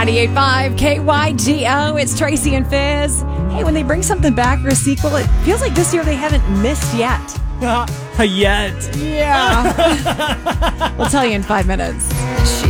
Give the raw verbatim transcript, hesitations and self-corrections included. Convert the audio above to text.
ninety-eight point five K Y G O. It's Tracy and Fizz. Hey, when they bring something back for a sequel, it feels like this year they haven't missed yet. Yet. Yeah. We'll tell you in five minutes.